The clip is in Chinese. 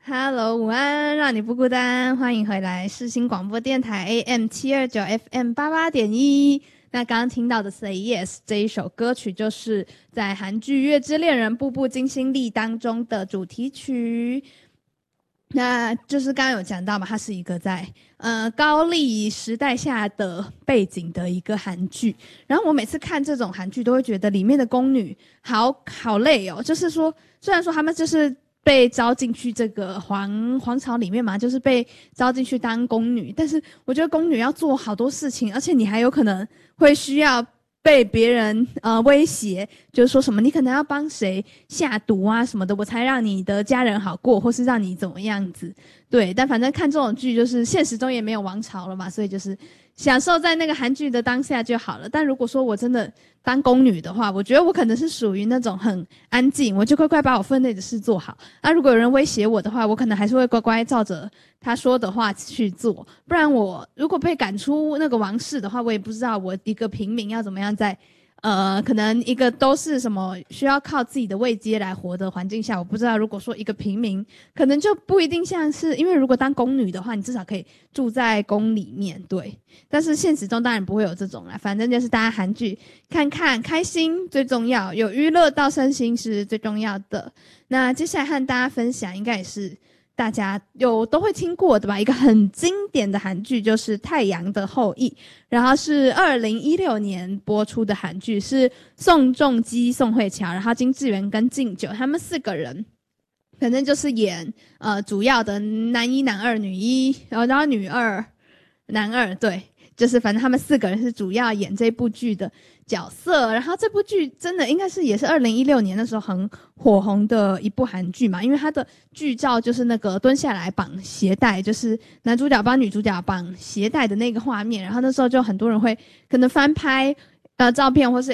Hello， 午安，让你不孤单，欢迎回来世新广播电台 AM729 FM88.1。那刚刚听到的 Say Yes 这一首歌曲，就是在韩剧《月之恋人》步步惊心力当中的主题曲。那就是刚刚有讲到嘛，它是一个在高丽时代下的背景的一个韩剧。然后我每次看这种韩剧，都会觉得里面的宫女好累哦。就是说，虽然说他们就是被招进去这个皇朝里面嘛，就是被招进去当宫女，但是我觉得宫女要做好多事情，而且你还有可能会需要被别人威胁，就是说什么你可能要帮谁下毒啊什么的，我才让你的家人好过，或是让你怎么样子。对，但反正看这种剧，就是现实中也没有王朝了嘛，所以就是享受在那个韩剧的当下就好了。但如果说我真的当宫女的话，我觉得我可能是属于那种很安静，我就乖乖把我分内的事做好。那如果有人威胁我的话，我可能还是会乖乖照着他说的话去做。不然我如果被赶出那个王室的话，我也不知道我一个平民要怎么样在可能一个都是什么需要靠自己的位阶来活的环境下，我不知道如果说一个平民，可能就不一定像是，因为如果当宫女的话，你至少可以住在宫里面，对。但是现实中当然不会有这种啦，反正就是大家韩剧看看开心最重要，有娱乐到身心是最重要的。那接下来和大家分享，应该也是大家都会听过的吧，一个很经典的韩剧就是《太阳的后裔》，然后是2016年播出的韩剧，是宋仲基、宋慧乔，然后金智媛跟敬九他们4个人，反正就是演主要的男一、男二、女一，然后女二、男二，对，就是反正他们4个人是主要演这部剧的角色。然后这部剧真的应该是也是2016年的时候很火红的一部韩剧嘛，因为它的剧照就是那个蹲下来绑鞋带，就是男主角帮女主角绑鞋带的那个画面，然后那时候就很多人会可能翻拍照片或是